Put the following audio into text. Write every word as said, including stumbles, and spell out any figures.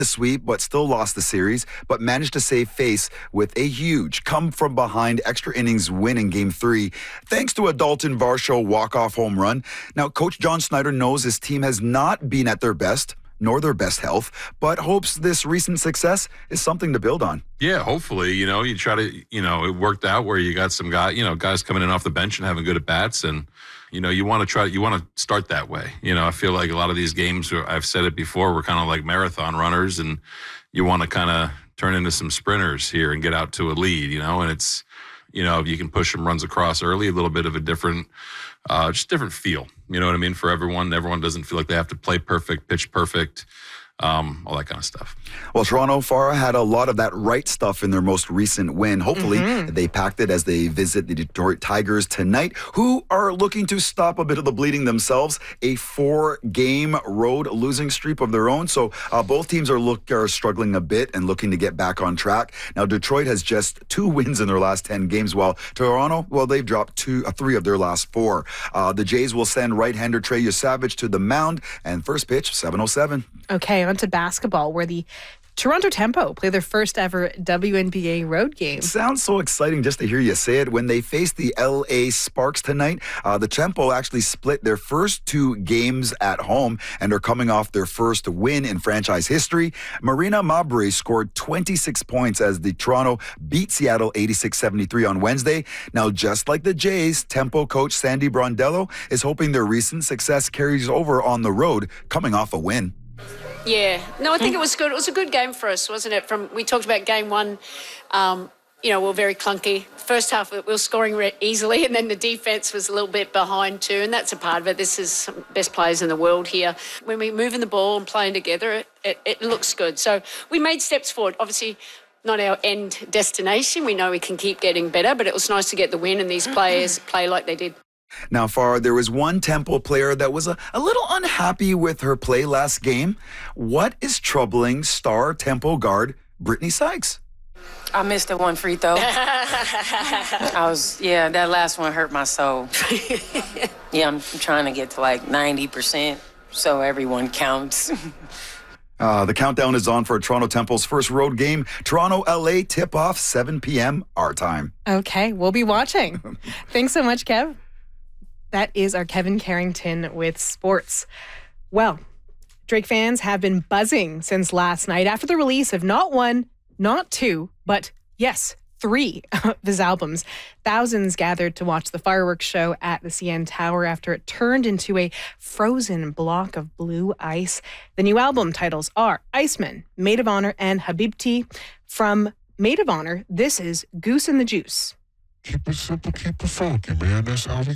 the sweep, but still lost the series, but managed to save face with a huge come-from-behind extra innings win in Game three, thanks to a Dalton Varsho walk-off home run. Now, Coach John Schneider knows his team has not been at their best, nor their best health, but hopes this recent success is something to build on. Yeah, hopefully, you know, you try to, you know, it worked out where you got some guy, you know, guys coming in off the bench and having good at-bats, and you know, you want to try, you want to start that way. You know, I feel like a lot of these games, I've said it before, we're kind of like marathon runners, and you want to kind of turn into some sprinters here and get out to a lead, you know, and it's, you know, if you can push some runs across early, a little bit of a different, uh, just different feel. You know what I mean? For everyone, everyone doesn't feel like they have to play perfect, pitch perfect. Um, all that kind of stuff. Well, Toronto, Farah, had a lot of that right stuff in their most recent win. Hopefully, mm-hmm. they packed it as they visit the Detroit Tigers tonight, who are looking to stop a bit of the bleeding themselves, a four-game road losing streak of their own. So uh, both teams are look are struggling a bit and looking to get back on track. Now, Detroit has just two wins in their last ten games, while Toronto, well, they've dropped two, uh, three of their last four. Uh, the Jays will send right-hander Trey Yosavage to the mound, and first pitch, seven oh seven. Okay, on to basketball, where the Toronto Tempo play their first ever W N B A road game. It sounds so exciting just to hear you say it. When they face the L A Sparks tonight, uh, the Tempo actually split their first two games at home and are coming off their first win in franchise history. Marina Mabrey scored twenty-six points as the Toronto beat Seattle eighty-six seventy-three on Wednesday. Now, just like the Jays, Tempo coach Sandy Brondello is hoping their recent success carries over on the road, coming off a win. Yeah, no, I think it was good. It was a good game for us, wasn't it? From we talked about game one, um, you know, we were very clunky. First half, we were scoring re- easily, and then the defense was a little bit behind too, and that's a part of it. This is some best players in the world here. When we're moving the ball and playing together, it, it, it looks good. So we made steps forward. Obviously, not our end destination. We know we can keep getting better, but it was nice to get the win and these players play like they did. Now, Farah, there was one Temple player that was a, a little unhappy with her play last game. What is troubling star Temple guard Brittany Sykes? I missed the one free throw. I was, yeah, that last one hurt my soul. Yeah, I'm trying to get to like ninety percent so everyone counts. Uh, the countdown is on for Toronto Temple's first road game. Toronto L A tip-off, seven p.m. our time. Okay, we'll be watching. Thanks so much, Kev. That is our Kevin Carrington with sports. Well, Drake fans have been buzzing since last night after the release of not one, not two, but yes, three of his albums. Thousands gathered to watch the fireworks show at the C N Tower after it turned into a frozen block of blue ice. The new album titles are Iceman, Maid of Honor, and Habibti. From Maid of Honor, this is Goose in the Juice. Keep it simple, keep it funky, man. That's how we